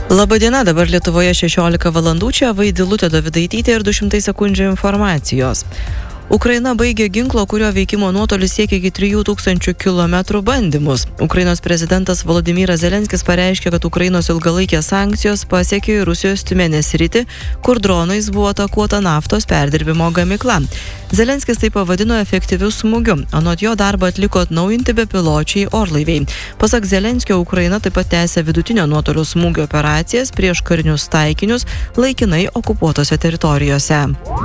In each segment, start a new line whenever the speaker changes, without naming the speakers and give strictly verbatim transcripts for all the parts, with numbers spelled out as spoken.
Labadiena, dabar Lietuvoje šešiolika valandų, čia Vaidilutė Dovydaitytė ir du šimtai sekundžių informacijos. Ukraina baigė ginklo, kurio veikimo nuotolis siekia iki trijų tūkstančių kilometrų bandymus. Ukrainos prezidentas Volodymyras Zelenskis pareiškė, kad Ukrainos ilgalaikės sankcijos pasiekė Rusijos Tiumenės sritį, kur dronais buvo atakuota naftos perdirbimo gamykla. Zelenskis tai pavadino efektyviu smūgiu. Anot jo darbą atliko atnaujinti bepiločiai orlaiviai. Pasak Zelenskio, Ukraina taip pat tęsia vidutinio nuotolio smūgio operacijas prieš karinius taikinius laikinai okupuotose teritorijose.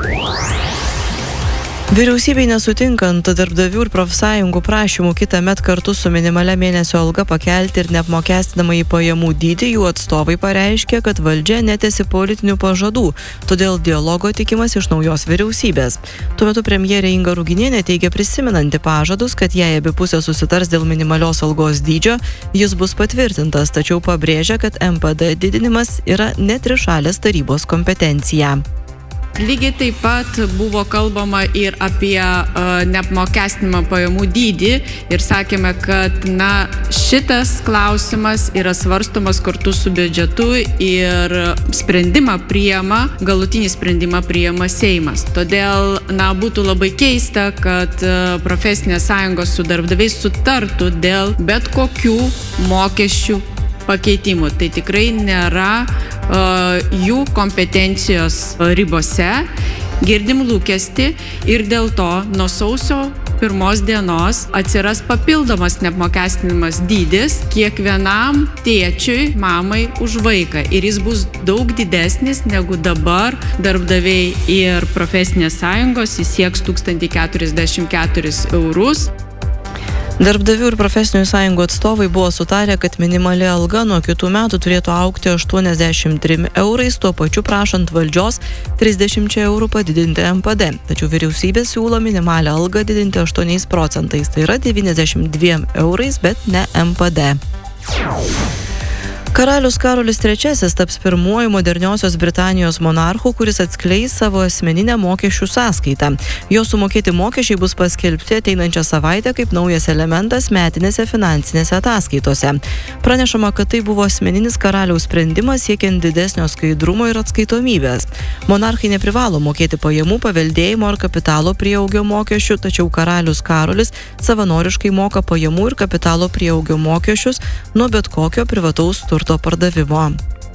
Vyriausybei nesutinkant darbdavių ir profsąjungų prašymų kitąmet kartu su minimalia mėnesio alga pakelti ir neapmokestinamąjį pajamų dydį, jų atstovai pareiškė, kad valdžia netesi politinių pažadų, todėl dialogo tikimas iš naujos vyriausybės. Tuo metu premjerė Inga Ruginienė teigia prisimenanti pažadus, kad jei abi pusės susitars dėl minimalios algos dydžio, jis bus patvirtintas, tačiau pabrėžia, kad M P D didinimas yra ne trišalės tarybos kompetencija.
Lygiai taip pat buvo kalbama ir apie uh, neapmokestinimą pajamų dydį ir sakėme, kad na, šitas klausimas yra svarstomas kartu su biudžetu ir sprendimą priima, galutinį sprendimą priima Seimas. Todėl na, būtų labai keista, kad uh, profesinės sąjungos su darbdaviais sutartų dėl bet kokių mokesčių pakeitimų. Tai tikrai nėra uh, jų kompetencijos ribose. Girdim lūkestį ir dėl to nuo sausio pirmos dienos atsiras papildomas neapmokestinimas dydis kiekvienam tėčiui, mamai už vaiką. Ir jis bus daug didesnis negu dabar darbdaviai ir profesinės sąjungos, jis sieks tūkstantį keturiasdešimt keturis eurus.
Darbdavių ir profesinių sąjungų atstovai buvo sutarę, kad minimali alga nuo kitų metų turėtų augti aštuoniasdešimt trim eurais, tuo pačiu prašant valdžios trisdešimt eurų padidinti M P D. Tačiau vyriausybė siūlo minimalią algą didinti aštuoniais procentais, tai yra devyniasdešimt dviem eurais, bet ne M P D. Karalius Karolis trečiasis taps pirmuoju moderniosios Britanijos monarchu, kuris atskleis savo asmeninę mokesčių sąskaitą. Jo sumokėti mokesčiai bus paskelbti ateinančią savaitę kaip naujas elementas metinėse finansinėse ataskaitose. Pranešama, kad tai buvo asmeninis karaliaus sprendimas siekiant didesnio skaidrumo ir atskaitomybės. Monarchai neprivalo mokėti pajamų, paveldėjimo ar kapitalo prieaugio mokesčių, tačiau karalius Karolis savanoriškai moka pajamų ir kapitalo prieaugio mokesčius nuo bet kokio privataus turto pardavimo.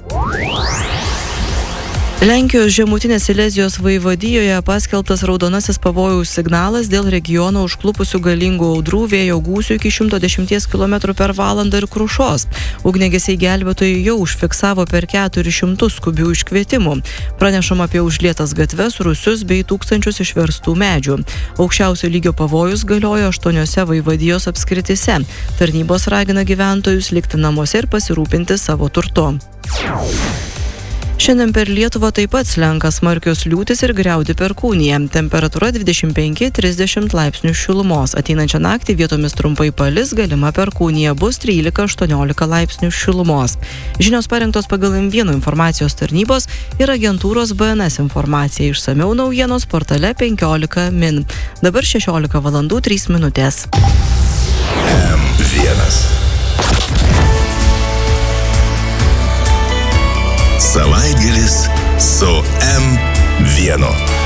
Lenkijos žemutinės Silezijos vaivadijoje paskelbtas raudonasis pavojaus signalas dėl regiono užklupusių galingų audrų, vėjo gūsių iki šimto dešimties kilometrų per valandą ir krušos. Ugniagesiai gelbėtojai jau užfiksavo per keturis šimtus skubių iškvietimų. Pranešama apie užlietas gatves, rūsius bei tūkstančius išverstų medžių. Aukščiausio lygio pavojus galioja aštuoniose vaivadijos apskrityse. Tarnybos ragina gyventojus likti namuose ir pasirūpinti savo turtu. Šiandien per Lietuvą taip pat slenka smarkios liūtys ir griaudi perkūnija. Temperatūra dvidešimt penki trisdešimt laipsnių šilumos. Ateinančią naktį vietomis trumpai palis, galima perkūnija, bus trylika aštuoniolika laipsnių šilumos. Žinios parengtos pagal M vienas informacijos tarnybos ir agentūros B N S informacija. Išsamiau naujienos portale penkiolika min. Dabar šešiolika valandų trys minutės.
M vienas. Savaitgalis su M vienu.